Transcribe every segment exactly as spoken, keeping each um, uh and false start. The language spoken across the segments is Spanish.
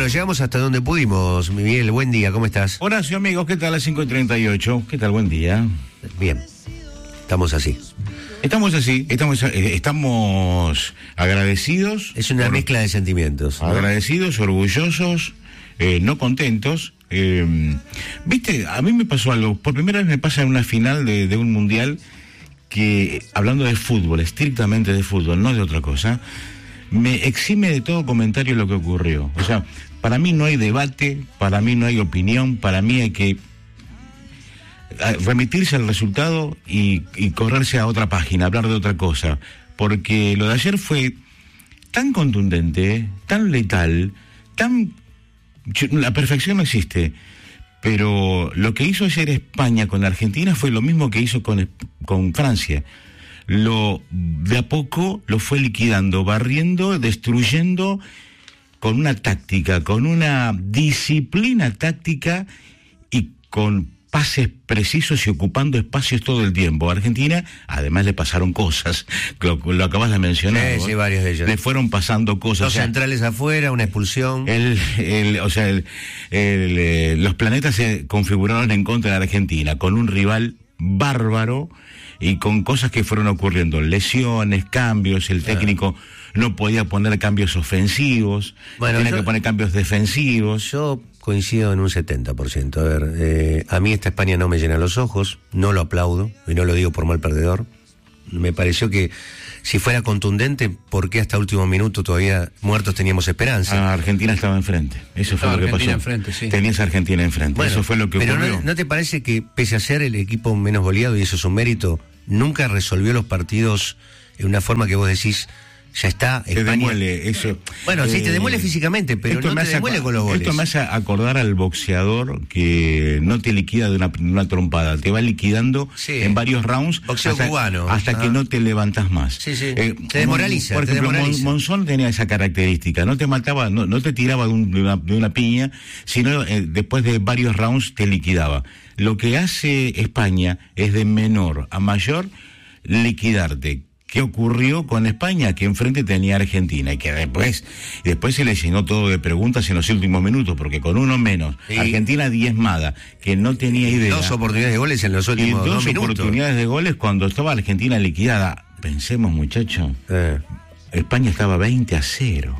Bueno, llegamos hasta donde pudimos, Miguel, buen día, ¿cómo estás? Horacio, amigos, ¿qué tal? A las cinco y treinta y ocho, ¿qué tal? Buen día. Bien, estamos así. Estamos así, estamos eh, estamos agradecidos. Es una por, mezcla de sentimientos, ¿no? Agradecidos, orgullosos, eh, no contentos. Eh, Viste, a mí me pasó algo, por primera vez me pasa en una final de, de un mundial que, hablando de fútbol, estrictamente de fútbol, no de otra cosa, me exime de todo comentario lo que ocurrió. O sea, para mí no hay debate, para mí no hay opinión, para mí hay que remitirse al resultado y, y correrse a otra página, hablar de otra cosa. Porque lo de ayer fue tan contundente, tan letal, tan... La perfección no existe, pero lo que hizo ayer España con Argentina fue lo mismo que hizo con, con Francia. Lo de a poco lo fue liquidando, barriendo, destruyendo, con una táctica, con una disciplina táctica y con pases precisos y ocupando espacios todo el tiempo. A Argentina, además, le pasaron cosas, lo, lo acabas de mencionar. Sí, sí, varios de ellos. Le fueron pasando cosas. Dos o sea, centrales afuera, una expulsión. El, el, o sea, el, el, eh, los planetas se configuraron en contra de Argentina, con un rival bárbaro y con cosas que fueron ocurriendo, lesiones, cambios, el técnico ah. no podía poner cambios ofensivos, bueno, tenía yo, que poner cambios defensivos. Yo coincido en un setenta por ciento. A ver, eh, a mí esta España no me llena los ojos, no lo aplaudo, y no lo digo por mal perdedor. Me pareció que si fuera contundente, ¿por qué hasta último minuto todavía muertos teníamos esperanza? Ah, Argentina estaba enfrente, eso estaba fue lo Argentina que pasó. Enfrente, sí. Tenías a Argentina enfrente, bueno, eso fue lo que pero ocurrió. ¿no, ¿no te parece que pese a ser el equipo menos goleado, y eso es un mérito, nunca resolvió los partidos en una forma que vos decís, ya está, te España... demuele eso. Bueno, eh, sí, te demuele físicamente, pero no te demuele con los goles. Esto me hace acordar al boxeador que no te liquida de una, una trompada, te va liquidando sí. en varios rounds. Boxeo hasta, cubano. Hasta ah. que no te levantas más. Sí, sí. Eh, te desmoraliza. Por ejemplo, te desmoraliza. Monzón tenía esa característica, no te mataba, no, no te tiraba de, un, de, una, de una piña, sino eh, después de varios rounds te liquidaba. Lo que hace España es de menor a mayor liquidarte. ¿Qué ocurrió con España? Que enfrente tenía Argentina y que después después se le llenó todo de preguntas en los últimos minutos, porque con uno menos, sí. Argentina diezmada, que no tenía idea. Dos oportunidades de goles en los últimos y dos, dos minutos. oportunidades de goles cuando estaba Argentina liquidada. Pensemos, muchachos, eh. España estaba veinte a cero.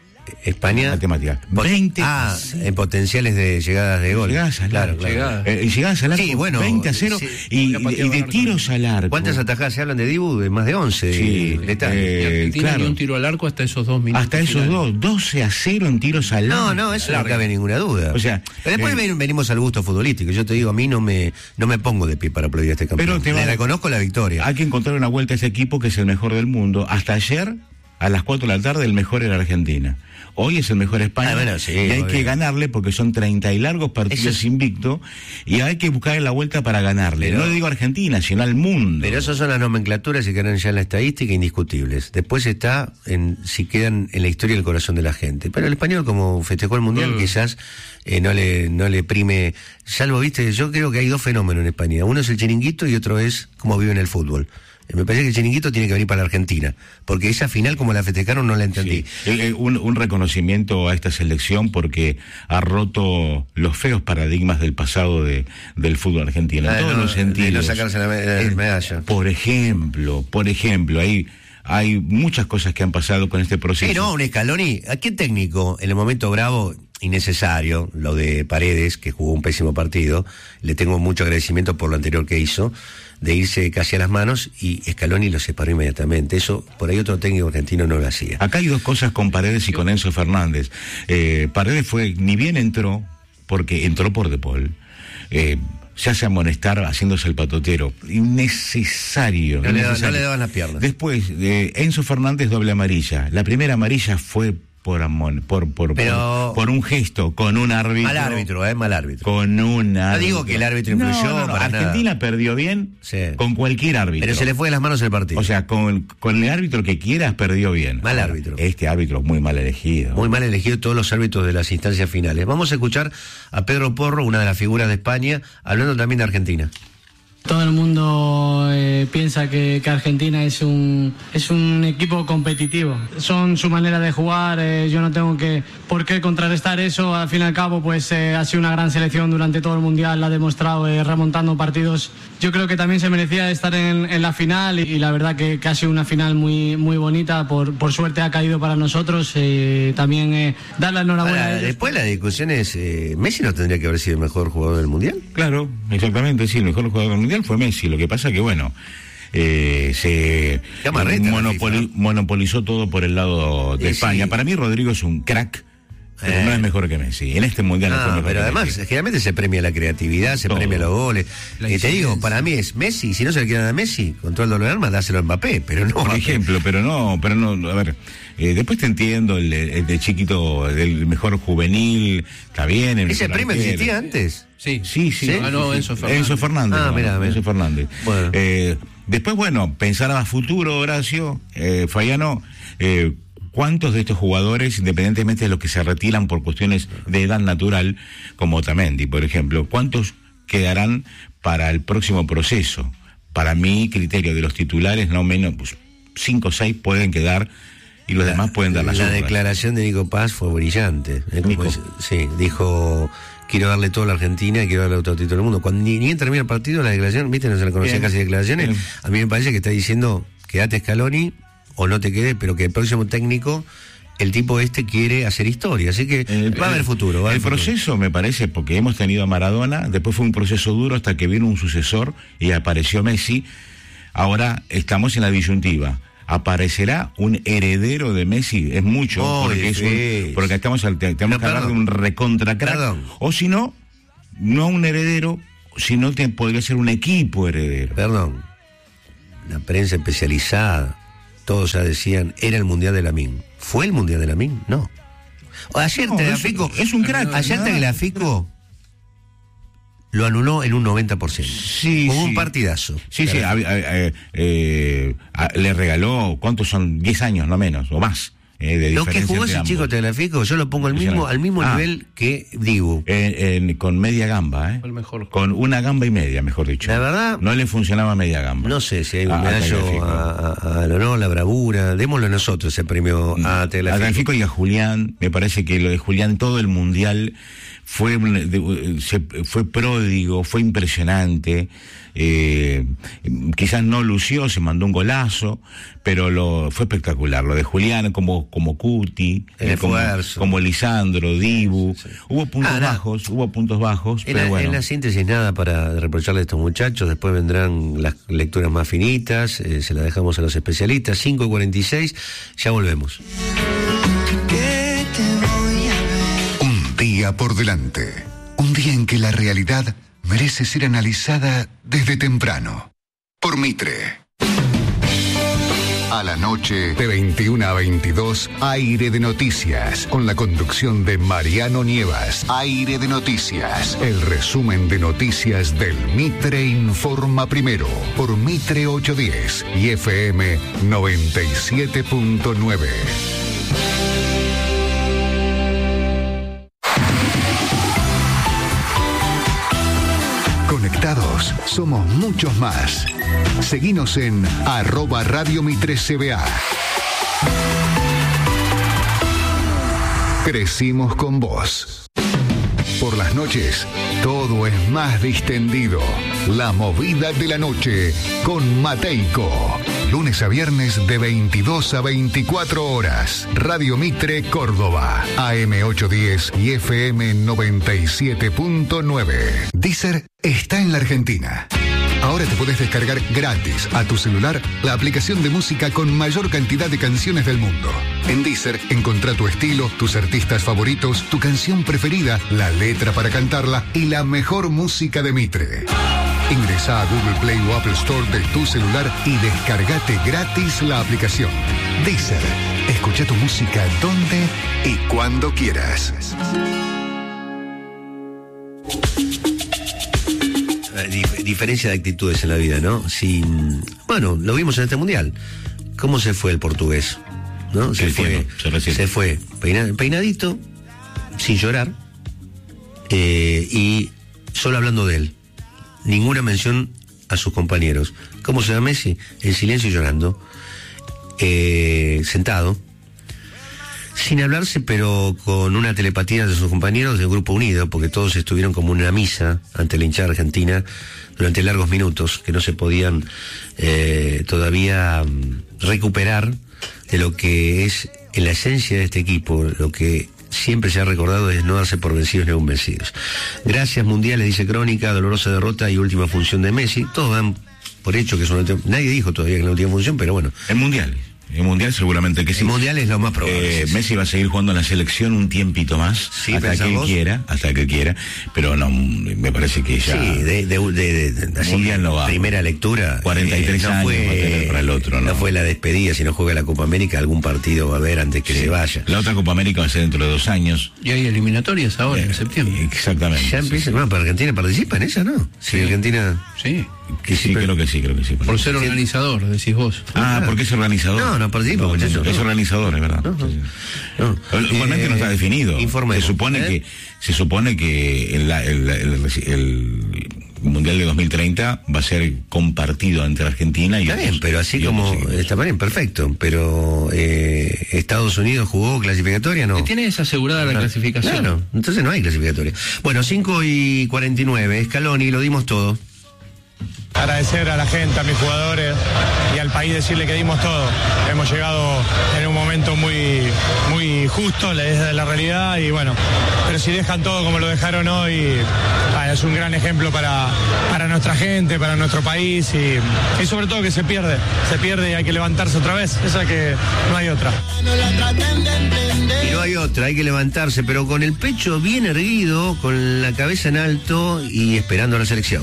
España matemática veinte ah en potenciales de llegadas de gol, llegadas al claro, arco, claro. Llegadas. Eh, llegadas al arco, sí, bueno, veinte a cero sí. y, y, y de tiros al arco. ¿Cuántas atajadas se hablan de Dibu? De más de once sí, letales. Eh, claro. un tiro al arco hasta esos dos minutos hasta esos finales. dos doce a cero en tiros al arco. No, no, eso no cabe ninguna duda. O sea, pero después eh, venimos al gusto futbolístico. Yo te digo, a mí no me no me pongo de pie para aplaudir a este campeón. Pero te le va, reconozco la victoria. Hay que encontrar una vuelta a ese equipo que es el mejor del mundo. Hasta ayer a las cuatro de la tarde el mejor era Argentina. Hoy es el mejor España, ah, bueno, sí, y hay que ganarle porque son treinta y largos partidos es... invicto, y hay que buscar la vuelta para ganarle. Pero, no digo a Argentina, sino al mundo. Pero esas son las nomenclaturas y quedan ya en la estadística indiscutibles. Después está en si quedan en la historia del corazón de la gente. Pero el español, como festejó el Mundial, mm. quizás eh, no le no le prime, salvo, viste, yo creo que hay dos fenómenos en España. Uno es el chiringuito y otro es cómo vive en el fútbol. Me parece que el chiringuito tiene que venir para la Argentina, porque esa final, como la festejaron, no la entendí. Sí. Un, un reconocimiento a esta selección porque ha roto los feos paradigmas del pasado de, del fútbol argentino, en ah, todos no, los sentidos. De no sacarse la, la eh, medalla. Por ejemplo, por ejemplo, hay, hay muchas cosas que han pasado con este proceso. Pero un Scaloni, ¿a qué técnico en el momento bravo... innecesario, lo de Paredes, que jugó un pésimo partido, le tengo mucho agradecimiento por lo anterior que hizo, de irse casi a las manos, y Scaloni lo separó inmediatamente. Eso, por ahí otro técnico argentino no lo hacía. Acá hay dos cosas con Paredes y con Enzo Fernández. Eh, Paredes fue, ni bien entró, porque entró por De Paul, eh, se hace amonestar haciéndose el patotero. Innecesario. No, innecesario. Le, no le daban las piernas. Después, eh, Enzo Fernández, doble amarilla. La primera amarilla fue por amor, por, por, Pero... por, por un gesto, con un árbitro. Mal árbitro, eh, mal árbitro. Con un árbitro. No digo que el árbitro influyó, no, no, no. para Argentina nada. perdió bien sí. con cualquier árbitro. Pero se le fue de las manos el partido. O sea, con, con el árbitro que quieras, perdió bien. Mal árbitro. Este árbitro muy mal elegido. Muy mal elegido todos los árbitros de las instancias finales. Vamos a escuchar a Pedro Porro, una de las figuras de España, hablando también de Argentina. Todo el mundo eh, piensa que, que Argentina es un es un equipo competitivo. Son su manera de jugar, eh, yo no tengo que por qué contrarrestar eso. Al fin y al cabo, pues eh, ha sido una gran selección durante todo el Mundial, la ha demostrado eh, remontando partidos. Yo creo que también se merecía estar en, en la final y, y la verdad que, que ha sido una final muy muy bonita. Por, por suerte ha caído para nosotros. Eh, también eh, dar la enhorabuena Ahora, a ellos. después la discusión es, eh, ¿Messi no tendría que haber sido el mejor jugador del Mundial? Claro, exactamente, sí, el mejor jugador del Mundial fue Messi. Lo que pasa que, bueno, eh, se Amarreta, monopoli- FIFA, ¿no? monopolizó todo por el lado de Sí, España. sí. Para mí Rodrigo es un crack, pero Eh. no es mejor que Messi. En este Mundial no fue Ah, mejor pero que además, Messi. generalmente se premia la creatividad, se Todo. premia los goles. La Eh, te digo, incidencia. para mí es Messi, si no se le quiere dar a Messi, con todo el dolor del alma, dáselo a Mbappé, pero no. Por Mbappé. ejemplo, pero no, pero no, a ver, eh, después te entiendo, el, el de chiquito, el mejor juvenil, está bien. El ¿Ese mejor premio arquero. existía antes? Sí, Sí, sí. ¿Sí? Ah, no, Enzo Fernández. Enzo Fernández. Ah, no, mirá, mirá. Enzo Fernández. Bueno. Eh, después, bueno, pensar a futuro, Horacio, eh, Fayano, eh, ¿cuántos de estos jugadores, independientemente de los que se retiran por cuestiones de edad natural, como Otamendi, por ejemplo, cuántos quedarán para el próximo proceso? Para mi criterio de los titulares, no menos, pues, cinco o seis pueden quedar y los demás pueden dar la La sombra. declaración de Nico Paz fue brillante. Eh, como Nico. es- sí, dijo, quiero darle todo a la Argentina y quiero darle otro título del mundo. Cuando ni, ni bien termina el partido, la declaración, viste, no se le conocían Bien. casi declaraciones. Bien. A mí me parece que está diciendo, quédate Scaloni o no te quedes, pero que el próximo técnico, el tipo este quiere hacer historia. Así que El- va a haber futuro. Va a el haber futuro. proceso, me parece, porque hemos tenido a Maradona, después fue un proceso duro hasta que vino un sucesor y apareció Messi. Ahora estamos en la disyuntiva. ¿Aparecerá un heredero de Messi? Es mucho, Oh, porque, es un- difícil. porque estamos al- tenemos No, que hablar de perdón. un recontra crack. Perdón. O si no, no un heredero, sino que podría ser un equipo heredero. Perdón, la prensa especializada, todos ya decían, era el Mundial de Lamine. ¿Fue el Mundial de Lamine? No. Ayer No, Tagliafico, es- es un crack. Ayer Nada. Tagliafico lo anuló en un noventa por ciento. Sí, Con sí. un partidazo. Sí, sí, a- a- a- eh, a- le regaló, ¿cuántos son? diez años, no menos, o más. Eh, de Lo que diferencia jugó entre ese ambos. chico Tagliafico, yo lo pongo al mismo, al mismo Ah. nivel que Dibu. En- en- con media gamba, ¿eh? Fue el mejor. Con una gamba y media, mejor dicho. La verdad- No le funcionaba media gamba. No sé si hay un A- a medallo Tagliafico. a- a- al honor, la bravura. Démoslo nosotros ese premio a A Tagliafico. Tagliafico y a Julián, me parece que lo de Julián, todo el mundial fue, un- de- se- fue pródigo, fue impresionante. Eh, quizás no lució, se mandó un golazo, pero lo fue espectacular. Lo de Julián como, como Cuti, El eh, como, esfuerzo. como Lisandro, Dibu. Hubo puntos Ah, nada. bajos, hubo puntos bajos, En pero la, bueno. en la síntesis nada para reprocharle a estos muchachos, después vendrán las lecturas más finitas, eh, se las dejamos a los especialistas, cinco cuarenta y seis, ya volvemos. Un día por delante. Un día en que la realidad merece ser analizada desde temprano. Por Mitre. A la noche, de veintiuna a veintidós, Aire de Noticias, con la conducción de Mariano Nievas. Aire de Noticias, el resumen de noticias del Mitre Informa Primero, por Mitre ochocientos diez y F M noventa y siete punto nueve. Conectados, somos muchos más. Seguinos en arroba Radio Mitre C B A. Crecimos con vos. Por las noches, todo es más distendido. La movida de la noche con Mateico. Lunes a viernes de veintidós a veinticuatro horas. Radio Mitre Córdoba. A M ochocientos diez y F M noventa y siete punto nueve. Deezer está en la Argentina. Ahora te podés descargar gratis a tu celular la aplicación de música con mayor cantidad de canciones del mundo. En Deezer encontrá tu estilo, tus artistas favoritos, tu canción preferida, la letra para cantarla y la mejor música de Mitre. Ingresá a Google Play o Apple Store de tu celular y descargate gratis la aplicación. Deezer, escucha tu música donde y cuando quieras. Dif- diferencia de actitudes en la vida, ¿no? Si, bueno, lo vimos en este mundial. ¿Cómo se fue el portugués? ¿No? Se Sí, fue, entiendo, se resiente. se fue peina- peinadito, sin llorar, eh, y solo hablando de él. Ninguna mención a sus compañeros. ¿Cómo se va Messi? En silencio, llorando, eh, sentado, sin hablarse, pero con una telepatía de sus compañeros del Grupo Unido, porque todos estuvieron como una misa ante la hinchada argentina durante largos minutos, que no se podían eh, todavía recuperar de lo que es en la esencia de este equipo, lo que siempre se ha recordado es no darse por vencidos ni aún vencidos. Gracias mundiales, dice Crónica, dolorosa derrota y última función de Messi. Todos dan por hecho que es una... Nadie dijo todavía que es la última función, pero bueno. El mundial. El mundial seguramente que sí. El mundial es lo más probable. Eh, sí, Messi sí. va a seguir jugando en la selección un tiempito más, sí, hasta que él vos? quiera, hasta que él quiera, pero no, me parece que ya... Sí, de, de, de, de así, mundial no va. Primera lectura. cuarenta y tres eh, no años fue, va a tener para el otro, ¿no? No fue la despedida, si no juega la Copa América, algún partido va a haber antes que Sí. se vaya. La otra Copa América va a ser dentro de dos años. Y hay eliminatorias ahora, Eh, en septiembre. Exactamente. Ya empieza, sí, bueno, pero Argentina participa en esa, ¿no? Sí, Sí. Argentina... Sí. sí, sí, creo que sí, creo que sí. Por ser Sí. organizador, decís vos. Ah, porque es organizador. No, no participa, No, muchacho, Es no. organizador, es verdad. No, no. Sí, sí. No. Igualmente Eh, no está definido. informemos, Se supone ¿eh? que se supone que el, el, el, el Mundial de dos mil treinta va a ser compartido entre Argentina y Está otros- bien, pero así y como... otros equipos. Está bien, perfecto, pero eh, Estados Unidos jugó clasificatoria, ¿no? Que tienes asegurada la clasificación. Claro, entonces no hay clasificatoria. Bueno, cinco y cuarenta y nueve, Scaloni, lo dimos todo. Agradecer a la gente, a mis jugadores y al país, decirle que dimos todo. Hemos llegado en un momento muy, muy justo, desde la realidad, y bueno, pero si dejan todo como lo dejaron hoy, ah, es un gran ejemplo para, para nuestra gente, para nuestro país, y, y sobre todo que se pierde, se pierde y hay que levantarse otra vez, esa que no hay otra. Y no hay otra, hay que levantarse, pero con el pecho bien erguido, con la cabeza en alto y esperando a la selección.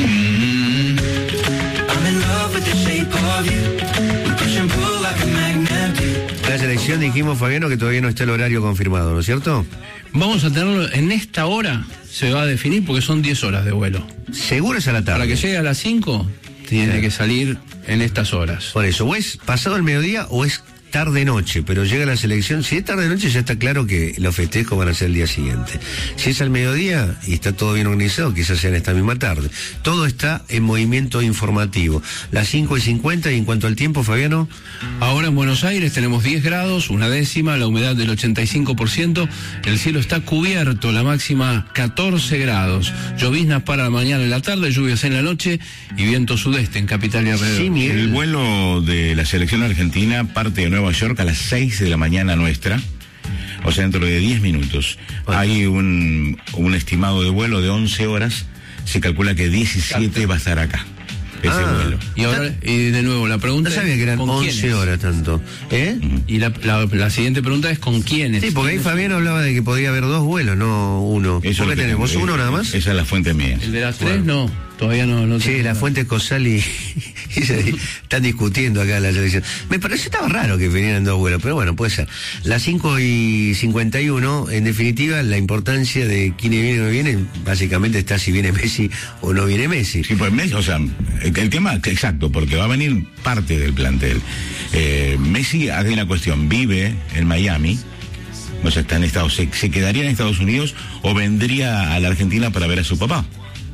La selección, dijimos, Fabiano, que todavía no está el horario confirmado, ¿no es cierto? Vamos a tenerlo en esta hora, se va a definir porque son diez horas de vuelo. Seguro es a la tarde. Para que llegue a las cinco, tiene Sí. que salir en estas horas. Por eso, o es pasado el mediodía o es tarde-noche, pero llega la selección. Si es tarde-noche, ya está claro que los festejos van a ser el día siguiente. Si es al mediodía y está todo bien organizado, quizás sea en esta misma tarde. Todo está en movimiento informativo. Las cinco y cincuenta, y en cuanto al tiempo, Fabiano. Ahora en Buenos Aires tenemos diez grados, una décima, la humedad del ochenta y cinco por ciento, el cielo está cubierto, la máxima catorce grados, lloviznas para la mañana y la tarde, lluvias en la noche y viento sudeste en capital y alrededor. Sí, Miguel. El vuelo de la selección argentina parte de Nueva York a las seis de la mañana nuestra, o sea, dentro de diez minutos. Bueno. Hay un, un estimado de vuelo de once horas, se calcula que diecisiete va a estar acá, ese Ah. vuelo. Y ahora, y de nuevo, la pregunta No sabía que eran es, ¿con once quiénes? horas tanto. ¿Eh? Y la, la- la siguiente pregunta es ¿con quiénes? Sí, porque ahí Fabiano hablaba de que podía haber dos vuelos, no uno. Eso es ¿Por lo qué que tenemos tengo, uno eh, nada más? Esa es la fuente mía. ¿El de las tres? No, todavía no. no Sí, tengo la nada. fuente Cosal y, y se- están discutiendo acá en la selección. Me pareció estaba raro que vinieran dos vuelos, pero bueno, puede ser. Las cinco y cincuenta y uno, en definitiva, la importancia de quién viene o no viene, básicamente está si viene Messi o no viene Messi. Sí, pues Messi, o sea, el, el tema exacto, porque va a venir parte del plantel. Eh, Messi, hay una cuestión, vive en Miami, o sea, está en Estados, se, se quedaría en Estados Unidos o vendría a la Argentina para ver a su papá.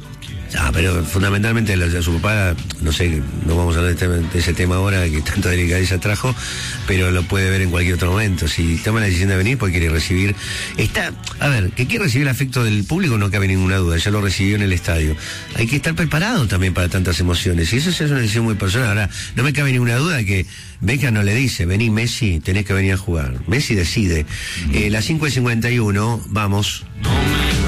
Ah, pero fundamentalmente la, la- su papá, no sé, no vamos a hablar de, este- de ese tema ahora que tanta delicadeza trajo, pero lo puede ver en cualquier otro momento. Si toma la decisión de venir, pues quiere recibir. Está, a ver, que quiere recibir el afecto del público, no cabe ninguna duda, ya lo recibió en el estadio. Hay que estar preparado también para tantas emociones, y eso es una decisión muy personal. Ahora, no me cabe ninguna duda que Beckham no le dice, vení Messi, tenés que venir a jugar. Messi decide. Eh, las cinco y cincuenta y uno, vamos.